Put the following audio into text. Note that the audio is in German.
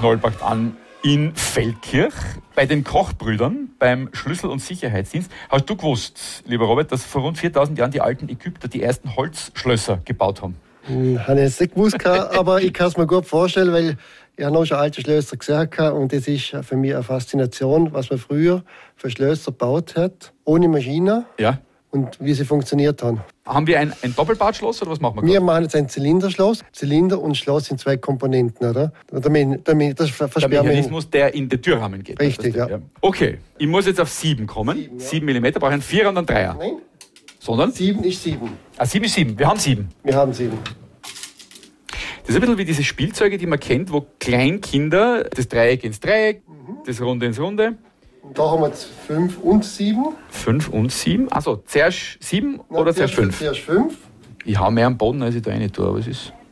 Knollbach an in Feldkirch bei den Kochbrüdern beim Schlüssel- und Sicherheitsdienst. Hast du gewusst, lieber Robert, dass vor rund 4000 Jahren die alten Ägypter die ersten Holzschlösser gebaut haben? Habe ich jetzt nicht gewusst, aber ich kann es mir gut vorstellen, weil ich habe noch schon alte Schlösser gesehen und das ist für mich eine Faszination, was man früher für Schlösser gebaut hat, ohne Maschine. Ja. Und wie sie funktioniert haben. Haben wir ein Doppelbadschloss oder was machen wir? Wir machen jetzt ein Zylinderschloss. Zylinder und Schloss sind zwei Komponenten, oder? Das der Mechanismus, der in den Türrahmen geht. Richtig, ja. Okay, ich muss jetzt auf 7 kommen. 7 mm, brauche ich einen 4er und einen 3er. Nein. Sondern? 7 ist 7. 7 ist 7. Wir haben 7. Wir haben 7. Das ist ein bisschen wie diese Spielzeuge, die man kennt, wo Kleinkinder das Dreieck ins Dreieck, das Runde ins Runde. Und da haben wir jetzt 5 und 7. 5 und 7? Also zuerst 7 oder zuerst 5? Zuerst 5. Ich hau mehr am Boden, als ich da rein tue, aber es ist...